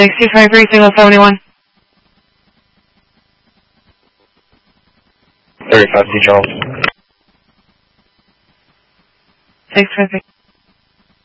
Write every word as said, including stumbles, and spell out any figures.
six two five three, single seventy-one. thirty-five, C Charles. six five three.